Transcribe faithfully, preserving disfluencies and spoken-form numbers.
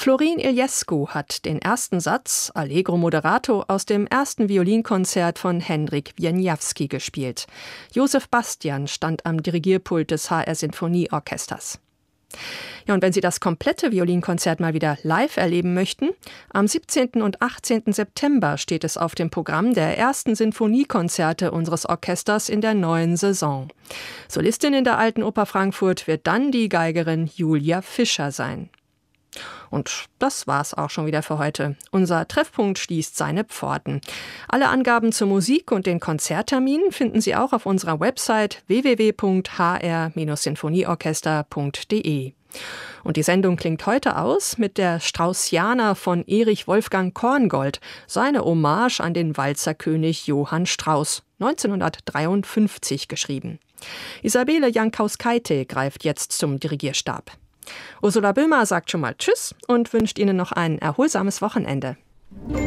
Florin Iliescu hat den ersten Satz, Allegro moderato, aus dem ersten Violinkonzert von Henryk Wieniawski gespielt. Josef Bastian stand am Dirigierpult des H R Sinfonieorchesters. Ja, und wenn Sie das komplette Violinkonzert mal wieder live erleben möchten, am siebzehnten und achtzehnten September steht es auf dem Programm der ersten Sinfoniekonzerte unseres Orchesters in der neuen Saison. Solistin in der Alten Oper Frankfurt wird dann die Geigerin Julia Fischer sein. Und das war's auch schon wieder für heute. Unser Treffpunkt schließt seine Pforten. Alle Angaben zur Musik und den Konzertterminen finden Sie auch auf unserer Website w w w punkt h r sinfonieorchester punkt d e. Und die Sendung klingt heute aus mit der Straussiana von Erich Wolfgang Korngold, seine Hommage an den Walzerkönig Johann Strauss, neunzehnhundertdreiundfünfzig geschrieben. Isabelle Jankauskaite greift jetzt zum Dirigierstab. Ursula Böhmer sagt schon mal Tschüss und wünscht Ihnen noch ein erholsames Wochenende.